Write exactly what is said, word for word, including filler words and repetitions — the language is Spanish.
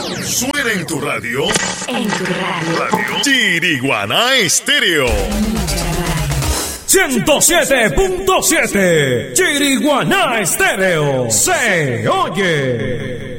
Suena en tu radio. En tu radio. Radio Chiriguaná Estéreo. ciento siete punto siete Chiriguaná Estéreo. Se oye.